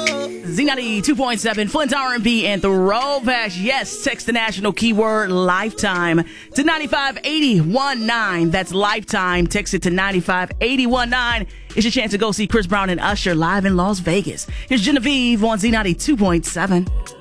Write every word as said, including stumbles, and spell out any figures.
Z ninety-two point seven, Flint's R and B and throwbacks. Yes, text the national keyword Lifetime to nine five eight one nine. That's Lifetime. Text it to nine five eight one nine. It's your chance to go see Chris Brown and Usher live in Las Vegas. Here's Genevieve on Z ninety-two point seven.